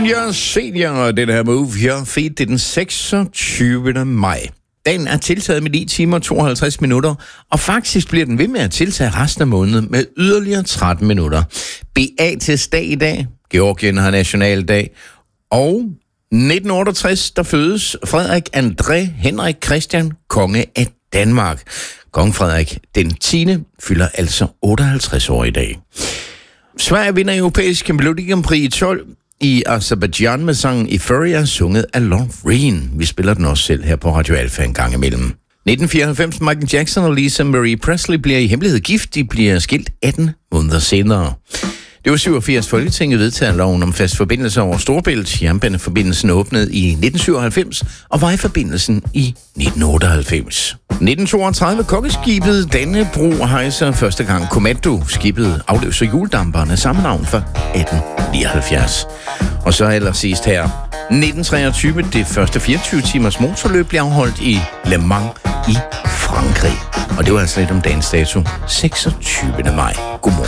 Junior Senior, og det her Move Your Feet, det er den 26. maj. Dagen er tiltaget med 9 timer og 52 minutter, og faktisk bliver den ved med at tiltage resten af måneden med yderligere 13 minutter. Beatus-dag i dag, Georgien har nationaldag, og 1968, der fødes Frederik André Henrik Christian, konge af Danmark. Kong Frederik den 10. fylder altså 58 år i dag. Sverige vinder europæisk Melodi Grand Prix i 12 i Azerbaijan med sangen Euphoria, sunget af Loreen. Vi spiller den også selv her på Radio Alfa en gang imellem. 1994, Michael Jackson og Lisa Marie Presley bliver i hemmelighed gift. De bliver skilt 18 måneder senere. Det var 87. Folketinget vedtaget loven om fast forbindelse over Storebælt. Jernbaneforbindelsen åbnede i 1997 og vejforbindelsen i 1998. 1932, kokkeskibet Dannebro hejser første gang Kommando. Skibet afløser hjuldamperne samme navn for 1879. Og så allersidst her. 1923, det første 24 timers motorløb bliver afholdt i Le Mans i Frankrig. Og det var altså lidt om dagens dato, 26. maj. Godmorgen.